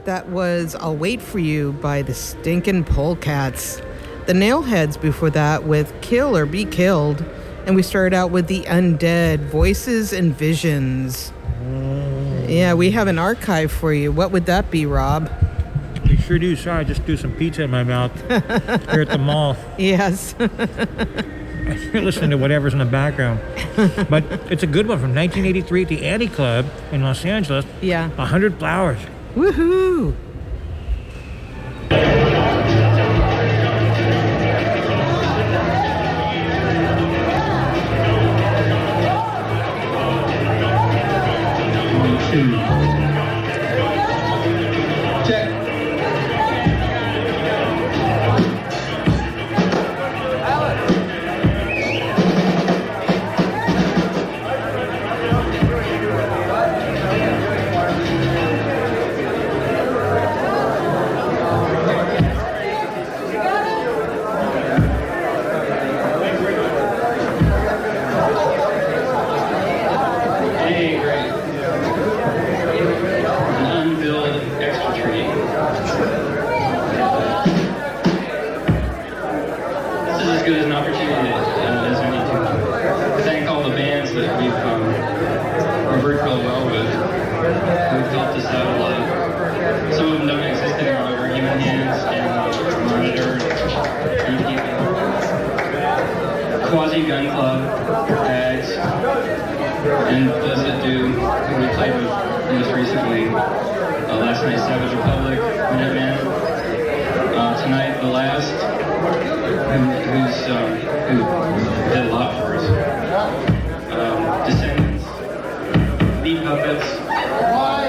That was I'll Wait For You by the Stinkin' Polecats. The Nailheads before that with Kill or Be Killed. And we started out with the Undead, Voices and Visions. Yeah, we have an archive for you. What would that be, Rob? You sure do. Sorry, I just threw some pizza in my mouth here at the mall. Yes. You're listening to whatever's in the background. But it's a good one from 1983 at the Annie Club in Los Angeles. Yeah. 100 Flowers. Woohoo! Gun Club, Ads, and Does It Do, who we played with most recently. Last night, Savage Republic, Minutemen. Tonight, The Last, who did a lot for us. Descendants, Beat Puppets,